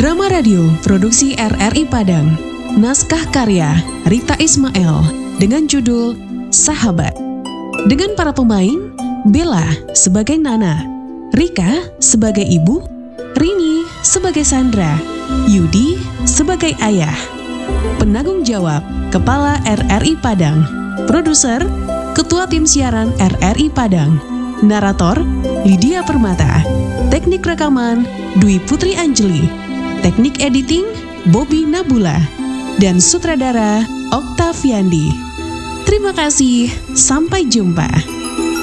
Drama radio produksi RRI Padang. Naskah karya Rita Ismail dengan judul Sahabat. Dengan para pemain, Bella sebagai Nana, Rika sebagai ibu, Rini sebagai Sandra, Yudi sebagai ayah. Penanggung jawab Kepala RRI Padang, Produser Ketua Tim Siaran RRI Padang, Narator Lydia Permata, Teknik Rekaman Dwi Putri Anjeli, Teknik Editing Bobby Nabula, dan Sutradara Oktaviandi. Terima kasih, sampai jumpa.